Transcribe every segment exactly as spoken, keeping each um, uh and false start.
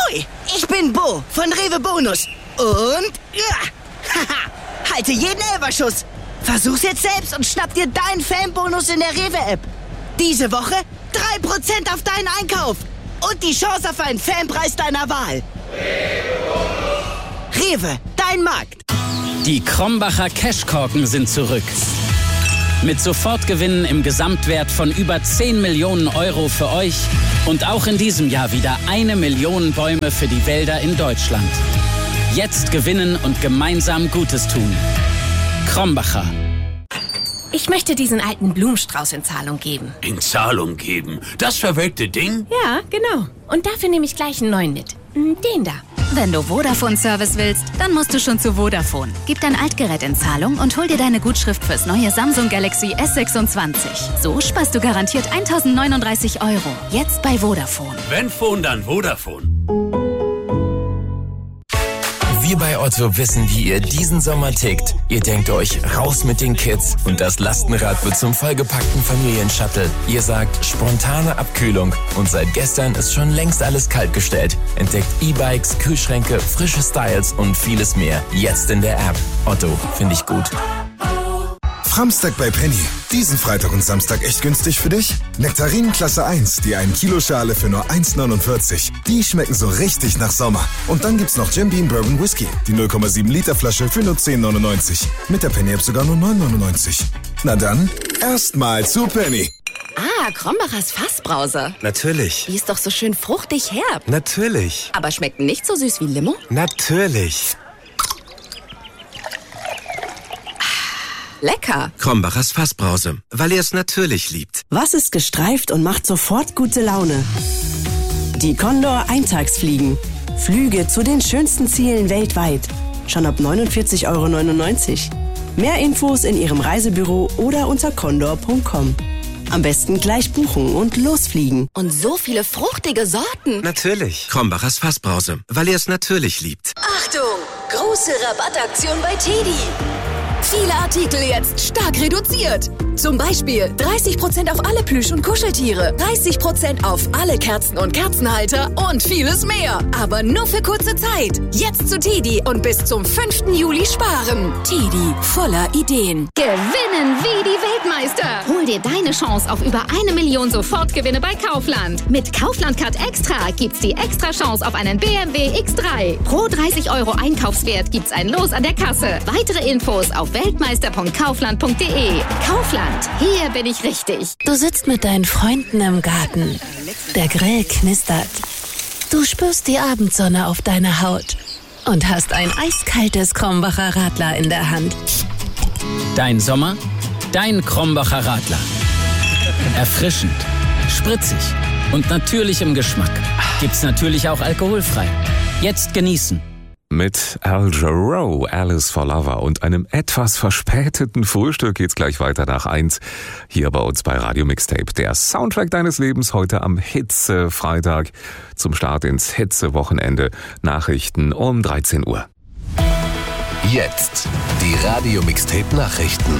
Hoi, ich bin Bo von Rewe Bonus. Und, ja, haha, halte jeden Elferschuss. Versuch's jetzt selbst und schnapp dir deinen Fanbonus in der Rewe-App. Diese Woche drei Prozent auf deinen Einkauf. Und die Chance auf einen Fanpreis deiner Wahl. Rewe, dein Markt. Die Krombacher Cashkorken sind zurück. Mit Sofortgewinnen im Gesamtwert von über zehn Millionen Euro für euch und auch in diesem Jahr wieder eine Million Bäume für die Wälder in Deutschland. Jetzt gewinnen und gemeinsam Gutes tun. Krombacher. Ich möchte diesen alten Blumenstrauß in Zahlung geben. In Zahlung geben? Das verwelkte Ding? Ja, genau. Und dafür nehme ich gleich einen neuen mit. Den da. Wenn du Vodafone-Service willst, dann musst du schon zu Vodafone. Gib dein Altgerät in Zahlung und hol dir deine Gutschrift fürs neue Samsung Galaxy S sechsundzwanzig. So sparst du garantiert eintausendneununddreißig Euro. Jetzt bei Vodafone. Wenn Phone, dann Vodafone. Wir bei Otto wissen, wie ihr diesen Sommer tickt. Ihr denkt euch, raus mit den Kids und das Lastenrad wird zum vollgepackten Familienshuttle. Ihr sagt, spontane Abkühlung und seit gestern ist schon längst alles kaltgestellt. Entdeckt E-Bikes, Kühlschränke, frische Styles und vieles mehr. Jetzt in der App. Otto, finde ich gut. Framstag bei Penny. Diesen Freitag und Samstag echt günstig für dich? Nektarinen Klasse eins, die ein Kilo Schale für nur eins neunundvierzig. Die schmecken so richtig nach Sommer. Und dann gibt's noch Jim Beam Bourbon Whisky, die null Komma sieben Liter Flasche für nur zehn neunundneunzig. Mit der Penny App sogar nur neun neunundneunzig. Na dann, erstmal zu Penny. Ah, Krombachers Fassbrause. Natürlich. Die ist doch so schön fruchtig herb. Natürlich. Aber schmeckt nicht so süß wie Limo? Natürlich. Lecker. Krombachers Fassbrause, weil er es natürlich liebt. Was ist gestreift und macht sofort gute Laune? Die Condor Eintagsfliegen. Flüge zu den schönsten Zielen weltweit. Schon ab neunundvierzig Euro neunundneunzig. Mehr Infos in Ihrem Reisebüro oder unter condor punkt com. Am besten gleich buchen und losfliegen. Und so viele fruchtige Sorten. Natürlich. Krombachers Fassbrause, weil er es natürlich liebt. Achtung! Große Rabattaktion bei Teddy. Viele Artikel jetzt stark reduziert. Zum Beispiel dreißig Prozent auf alle Plüsch- und Kuscheltiere, dreißig Prozent auf alle Kerzen und Kerzenhalter und vieles mehr. Aber nur für kurze Zeit. Jetzt zu Teddy und bis zum fünften Juli sparen. Teddy, voller Ideen. Gewinnen wie die Weltmeister. Hol dir deine Chance auf über eine Million Sofortgewinne bei Kaufland. Mit Kaufland Card Extra gibt's die extra Chance auf einen B M W X drei. Pro dreißig Euro Einkaufswert gibt's ein Los an der Kasse. Weitere Infos auf weltmeister punkt kaufland punkt de. Kaufland, hier bin ich richtig. Du sitzt mit deinen Freunden im Garten. Der Grill knistert. Du spürst die Abendsonne auf deiner Haut und hast ein eiskaltes Krombacher Radler in der Hand. Dein Sommer, dein Krombacher Radler. Erfrischend, spritzig und natürlich im Geschmack. Gibt's natürlich auch alkoholfrei. Jetzt genießen. Mit Al Jarreau, Alice for Lover und einem etwas verspäteten Frühstück geht's gleich weiter nach eins. Hier bei uns bei Radio Mixtape. Der Soundtrack deines Lebens heute am Hitze-Freitag. Zum Start ins Hitze-Wochenende. Nachrichten um dreizehn Uhr. Jetzt die Radio Mixtape Nachrichten.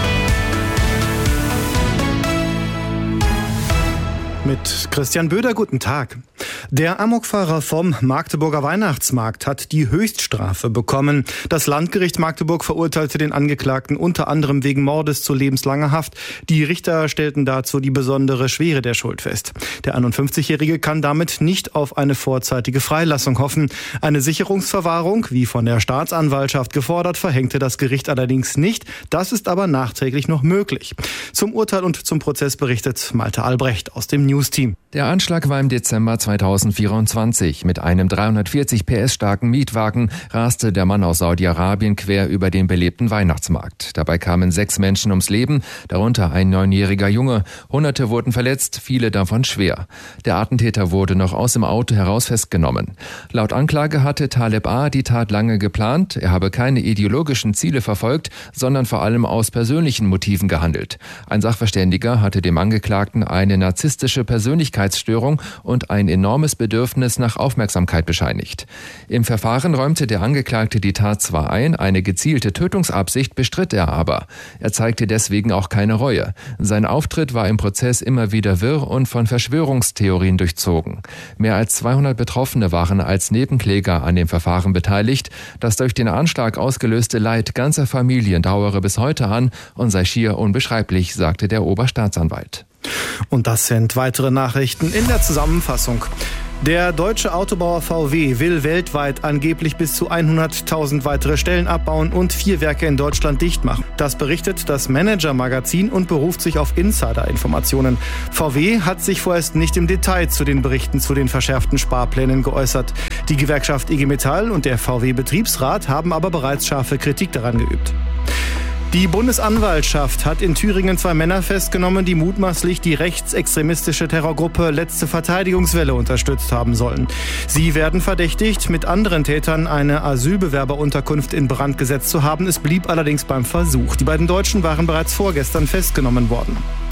Mit Christian Böder, guten Tag. Der Amokfahrer vom Magdeburger Weihnachtsmarkt hat die Höchststrafe bekommen. Das Landgericht Magdeburg verurteilte den Angeklagten unter anderem wegen Mordes zu lebenslanger Haft. Die Richter stellten dazu die besondere Schwere der Schuld fest. Der einundfünfzigjährige kann damit nicht auf eine vorzeitige Freilassung hoffen. Eine Sicherungsverwahrung, wie von der Staatsanwaltschaft gefordert, verhängte das Gericht allerdings nicht. Das ist aber nachträglich noch möglich. Zum Urteil und zum Prozess berichtet Malte Albrecht aus dem News-Team. Der Anschlag war im Dezember zweitausendvierundzwanzig. Mit einem dreihundertvierzig P S starken Mietwagen raste der Mann aus Saudi-Arabien quer über den belebten Weihnachtsmarkt. Dabei kamen sechs Menschen ums Leben, darunter ein neunjähriger Junge. Hunderte wurden verletzt, viele davon schwer. Der Attentäter wurde noch aus dem Auto heraus festgenommen. Laut Anklage hatte Taleb A. die Tat lange geplant. Er habe keine ideologischen Ziele verfolgt, sondern vor allem aus persönlichen Motiven gehandelt. Ein Sachverständiger hatte dem Angeklagten eine narzisstische Persönlichkeitsstörung und ein enormes Bedürfnis nach Aufmerksamkeit bescheinigt. Im Verfahren räumte der Angeklagte die Tat zwar ein, eine gezielte Tötungsabsicht bestritt er aber. Er zeigte deswegen auch keine Reue. Sein Auftritt war im Prozess immer wieder wirr und von Verschwörungstheorien durchzogen. Mehr als zweihundert Betroffene waren als Nebenkläger an dem Verfahren beteiligt. Das durch den Anschlag ausgelöste Leid ganzer Familien dauere bis heute an und sei schier unbeschreiblich, sagte der Oberstaatsanwalt. Und das sind weitere Nachrichten in der Zusammenfassung. Der deutsche Autobauer V W will weltweit angeblich bis zu hunderttausend weitere Stellen abbauen und vier Werke in Deutschland dicht machen. Das berichtet das Manager-Magazin und beruft sich auf Insider-Informationen. V W hat sich vorerst nicht im Detail zu den Berichten zu den verschärften Sparplänen geäußert. Die Gewerkschaft I G Metall und der V W-Betriebsrat haben aber bereits scharfe Kritik daran geübt. Die Bundesanwaltschaft hat in Thüringen zwei Männer festgenommen, die mutmaßlich die rechtsextremistische Terrorgruppe Letzte Verteidigungswelle unterstützt haben sollen. Sie werden verdächtigt, mit anderen Tätern eine Asylbewerberunterkunft in Brand gesetzt zu haben. Es blieb allerdings beim Versuch. Die beiden Deutschen waren bereits vorgestern festgenommen worden.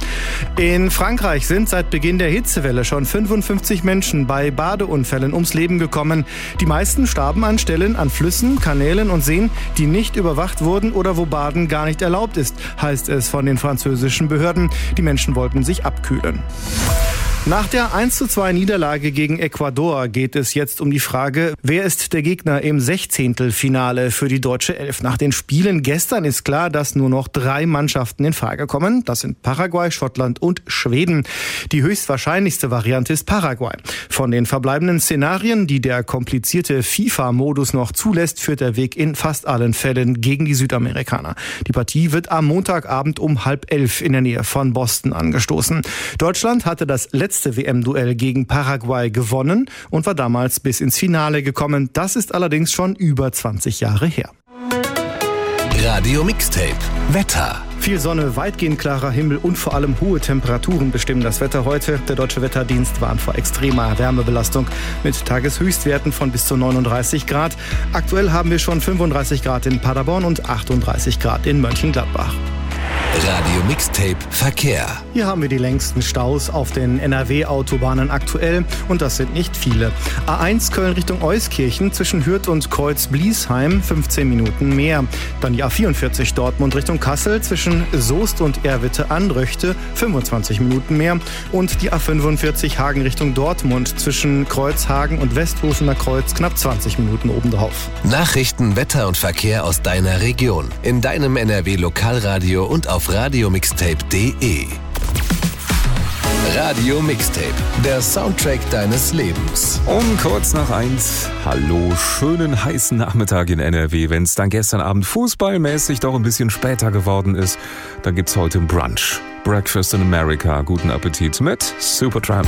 In Frankreich sind seit Beginn der Hitzewelle schon fünfundfünfzig Menschen bei Badeunfällen ums Leben gekommen. Die meisten starben an Stellen an Flüssen, Kanälen und Seen, die nicht überwacht wurden oder wo Baden gar nicht erlaubt ist, heißt es von den französischen Behörden. Die Menschen wollten sich abkühlen. Nach der eins zu zwei Niederlage gegen Ecuador geht es jetzt um die Frage, wer ist der Gegner im Sechzehntelfinale für die deutsche Elf. Nach den Spielen gestern ist klar, dass nur noch drei Mannschaften in Frage kommen. Das sind Paraguay, Schottland und Schweden. Die höchstwahrscheinlichste Variante ist Paraguay. Von den verbleibenden Szenarien, die der komplizierte FIFA-Modus noch zulässt, führt der Weg in fast allen Fällen gegen die Südamerikaner. Die Partie wird am Montagabend um halb elf in der Nähe von Boston angestoßen. Deutschland hatte das letzte W M-Duell gegen Paraguay gewonnen und war damals bis ins Finale gekommen. Das ist allerdings schon über zwanzig Jahre her. Radio Mixtape Wetter. Viel Sonne, weitgehend klarer Himmel und vor allem hohe Temperaturen bestimmen das Wetter heute. Der Deutsche Wetterdienst warnt vor extremer Wärmebelastung mit Tageshöchstwerten von bis zu neununddreißig Grad. Aktuell haben wir schon fünfunddreißig Grad in Paderborn und achtunddreißig Grad in Mönchengladbach. Radio Mixtape Verkehr. Hier haben wir die längsten Staus auf den N R W-Autobahnen aktuell und das sind nicht viele. A eins Köln Richtung Euskirchen zwischen Hürth und Kreuz-Bliesheim fünfzehn Minuten mehr. Dann die A vierundvierzig Dortmund Richtung Kassel zwischen Soest und Erwitte-Anröchte fünfundzwanzig Minuten mehr. Und die A fünfundvierzig Hagen Richtung Dortmund zwischen Kreuzhagen und Westhofener Kreuz knapp zwanzig Minuten obendrauf. Nachrichten, Wetter und Verkehr aus deiner Region. In deinem N R W-Lokalradio und auf radiomixtape punkt de. Radio Mixtape, der Soundtrack deines Lebens. Um kurz nach eins. Hallo, schönen heißen Nachmittag in N R W. Wenn es dann gestern Abend fußballmäßig doch ein bisschen später geworden ist, dann gibt's heute ein Brunch. Breakfast in America. Guten Appetit mit Supertramp.